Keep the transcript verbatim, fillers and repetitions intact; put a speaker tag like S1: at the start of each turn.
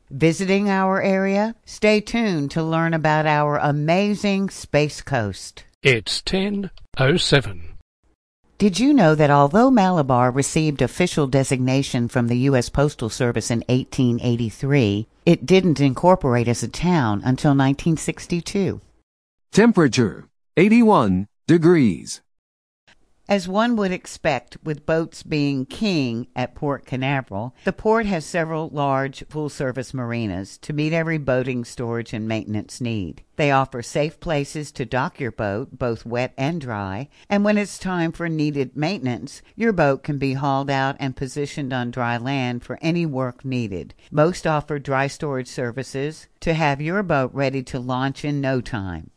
S1: Visiting our area? Stay tuned to learn about our amazing Space Coast.
S2: It's ten oh seven.
S1: Did you know that although Malabar received official designation from the U S Postal Service in eighteen eighty-three, it didn't incorporate as a town until nineteen sixty-two?
S3: Temperature, eighty-one degrees.
S1: As one would expect, with boats being king at Port Canaveral, the port has several large full-service marinas to meet every boating, storage, and maintenance need. They offer safe places to dock your boat, both wet and dry, and when it's time for needed maintenance, your boat can be hauled out and positioned on dry land for any work needed. Most offer dry storage services to have your boat ready to launch in no time.